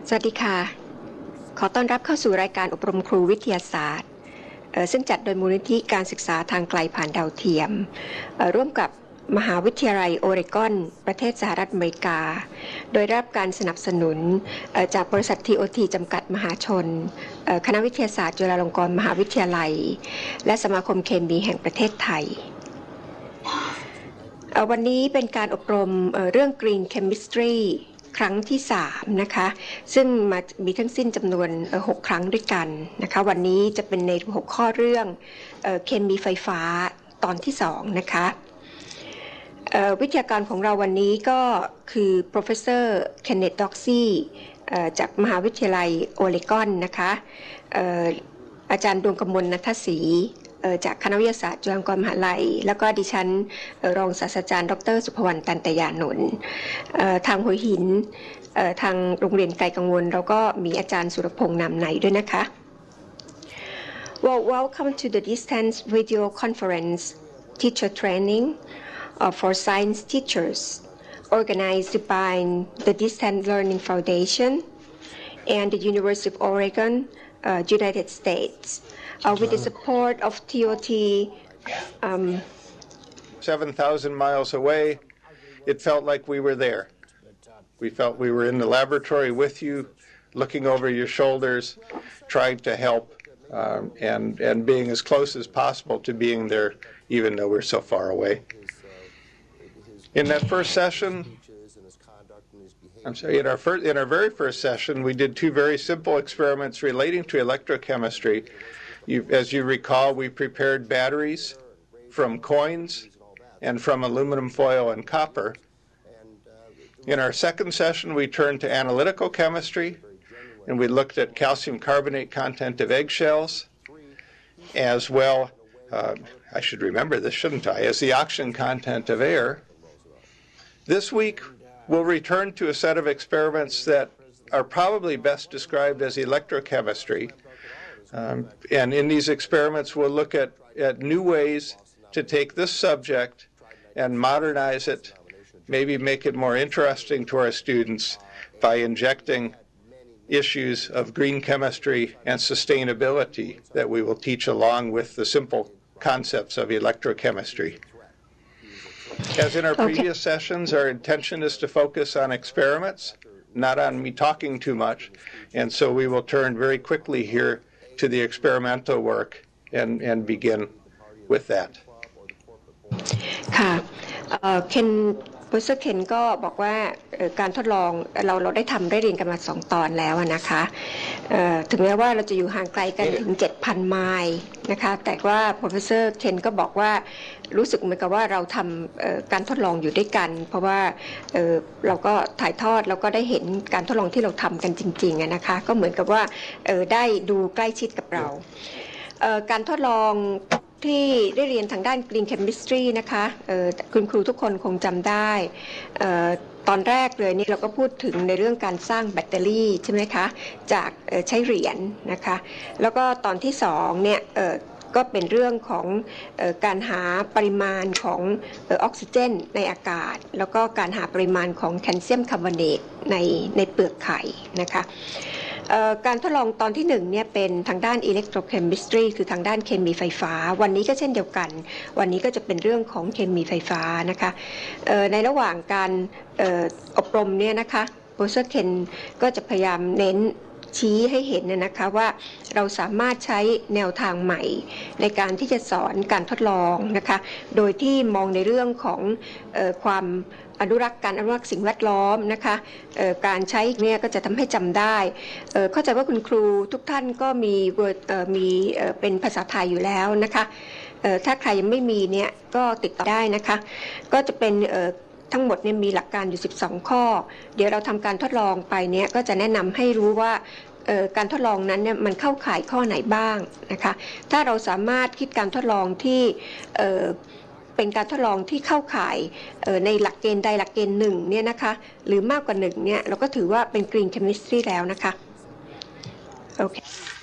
สวัสดีค่ะขอต้อนรับเข้าสู่รายการอบรมครูวิทยาศาสตร์ซึ่งจัดโดยมูลนิธิการศึกษาทางไกลผ่านดาวเทียมร่วมกับมหาวิทยาลัยโอเรกอนประเทศสหรัฐอเมริกาโดยได้รับการสนับสนุนจากบริษัท TOT จำกัดมหาชนคณะวิทยาศาสตร์จุฬาลงกรณ์มหาวิทยาลัยและสมาคมเคมีแห่งประเทศไทยวันนี้เป็นการอบรมเรื่อง Green Chemistryครั้งที่3นะคะซึ่งมีทั้งสิ้นจำนวน6ครั้งด้วยกันนะคะวันนี้จะเป็นใน6ข้อเรื่องเคมีไฟฟ้าตอนที่2นะคะวิทยากรของเราวันนี้ก็คือ Professor Kenneth Doxey จากมหาวิทยาลัยโอเรกอนนะคะอาจารย์ดวงกมลณัฐศรีจากคณะวิทยาศาสตร์จุฬาลงกรณ์มหาวิทยาลัยแล้วก็ดิฉันรองศาสตราจารย์ดร.สุภวรรณ ตันตยานนท์ทางหัวหินทางโรงเรียนไกลกังวลเราก็มีอาจารย์สุรพงษ์นามไหนด้วยนะคะ Well, welcome to the distance video conference teacher training for science teachers organized by the Distance Learning Foundation and the University of Oregon, United States. With the support of TOT 7,000 miles away, it felt like we were there. We felt we were in the laboratory with you, looking over your shoulders, trying to help, and being as close as possible to being there, even though we're so far away. In that first session, in our very first session, we did two very simple experiments relating to electrochemistry. As you recall, we prepared batteries from coins and from aluminum foil and copper. In our second session, we turned to analytical chemistry, and we looked at calcium carbonate content of eggshells, as well, I should remember this, shouldn't I, as the oxygen content of air. This week, we'll return to a set of experiments that are probably best described as electrochemistry. And in these experiments, we'll look at new ways to take this subject and modernize it, maybe make it more interesting to our students by injecting issues of green chemistry and sustainability that we will teach along with the simple concepts of electrochemistry. As in our previous sessions, our intention is to focus on experiments, not on me talking too much, and so we will turn very quickly here to the experimental work and begin with that. ค่ะProfessor Ken ก็บอกว่าการทดลองเราได้เรียนกันมา2ตอนแล้วนะคะถึงแม้ว่าเราจะอยู่ห่างไกลกันถึง 7,000 ไมล์นะคะแต่ว่า Professor Ken ก็บอกว่ารู้สึกเหมือนกับว่าเราทำการทดลองอยู่ด้วยกันเพราะว่าเราก็ถ่ายทอดแล้วก็ได้เห็นการทดลองที่เราทำกันจริงๆนะคะก็เหมือนกับว่าได้ดูใกล้ชิดกับเราการทดลองที่ได้เรียนทางด้าน Green Chemistry นะคะคุณครูทุกคนคงจำได้ตอนแรกเลยนี่เราก็พูดถึงในเรื่องการสร้างแบตเตอรี่ใช่ไหมคะจากใช้เหรียญนะคะแล้วก็ตอนที่2เนี่ยก็เป็นเรื่องของการหาปริมาณของออกซิเจนในอากาศแล้วก็การหาปริมาณของแคลเซียมคาร์บอเนตในเปลือกไข่นะคะการทดลองตอนที่1เนี่ยเป็นทางด้าน electrochemistry คือทางด้านเคมีไฟฟ้าวันนี้ก็เช่นเดียวกันวันนี้ก็จะเป็นเรื่องของเคมีไฟฟ้านะคะในระหว่างการอบรมเนี่ยนะคะ Professor Ken ก็จะพยายามเน้นชี้ให้เห็นนะคะว่าเราสามารถใช้แนวทางใหม่ในการที่จะสอนการทดลองนะคะโดยที่มองในเรื่องของความอนุรักษ์สิ่งแวดล้อมนะคะการใช้เนี่ยก็จะทำให้จำได้เข้าใจว่าคุณครูทุกท่านก็มีเป็นภาษาไทยอยู่แล้วนะคะถ้าใครยังไม่มีเนี่ยก็ติดต่อได้นะคะก็จะเป็นทั้งหมดเนี่ยมีหลักการอยู่12ข้อเดี๋ยวเราทำการทดลองไปเนี่ยก็จะแนะนำให้รู้ว่าการทดลองนั้นเนี่ยมันเข้าข่ายข้อไหนบ้างนะคะถ้าเราสามารถคิดการทดลองที่เป็นการทดลองที่เข้าข่ายในหลักเกณฑ์ใดหลักเกณฑ์1เนี่ยนะคะหรือมากกว่า1เนี่ยเราก็ถือว่าเป็น Green Chemistry แล้วนะคะโอเค